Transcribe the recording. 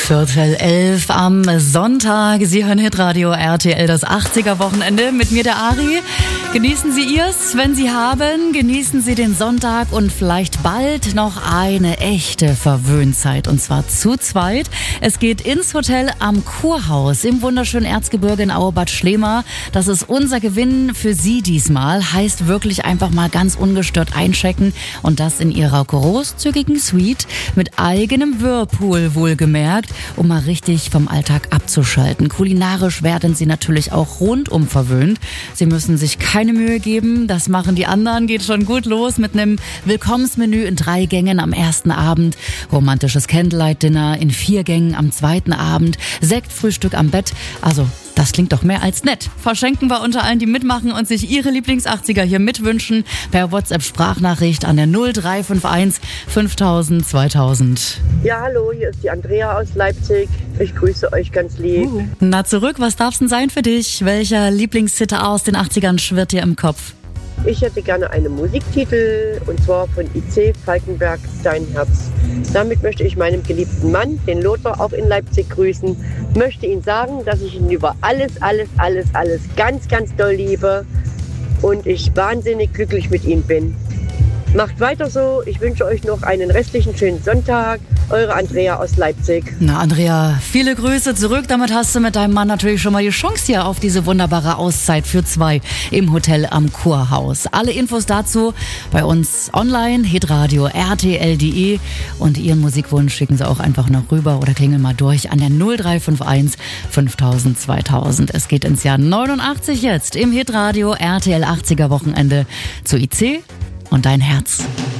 11:15 am Sonntag. Sie hören Hitradio RTL, das 80er-Wochenende. Mit mir, der Ari. Genießen Sie Ihrs, wenn Sie haben. Genießen Sie den Sonntag und vielleicht bald noch eine echte Verwöhnzeit. Und zwar zu zweit. Es geht ins Hotel am Kurhaus im wunderschönen Erzgebirge in Auebad Schlema. Das ist unser Gewinn für Sie diesmal. Heißt wirklich einfach mal ganz ungestört einchecken. Und das in Ihrer großzügigen Suite mit eigenem Whirlpool wohlgemerkt, um mal richtig vom Alltag abzuschalten. Kulinarisch werden Sie natürlich auch rundum verwöhnt. Sie müssen sich keine Mühe geben, das machen die anderen. Geht schon gut los mit einem Willkommensmenü in 3 Gängen am ersten Abend, romantisches Candlelight-Dinner in 4 Gängen am zweiten Abend, Sektfrühstück am Bett. Also das klingt doch mehr als nett. Verschenken wir unter allen, die mitmachen und sich ihre Lieblings-80er hier mitwünschen, per WhatsApp-Sprachnachricht an der 0351 5000 2000. Ja, hallo, hier ist die Andrea aus Leipzig. Ich grüße euch ganz lieb. Na zurück, was darf's denn sein für dich? Welcher Lieblingshit aus den 80ern schwirrt dir im Kopf? Ich hätte gerne einen Musiktitel, und zwar von IC Falkenberg, Dein Herz. Damit möchte ich meinem geliebten Mann, den Lothar, auch in Leipzig grüßen. Möchte ihm sagen, dass ich ihn über alles ganz, ganz doll liebe und ich wahnsinnig glücklich mit ihm bin. Macht weiter so. Ich wünsche euch noch einen restlichen schönen Sonntag. Eure Andrea aus Leipzig. Na Andrea, viele Grüße zurück. Damit hast du mit deinem Mann natürlich schon mal die Chance hier auf diese wunderbare Auszeit für 2 im Hotel am Kurhaus. Alle Infos dazu bei uns online, hitradio rtl.de, und Ihren Musikwunsch schicken Sie auch einfach noch rüber oder klingeln mal durch an der 0351 5000 2000. Es geht ins Jahr 89 jetzt im Hitradio RTL 80er Wochenende zu IC und Dein Herz.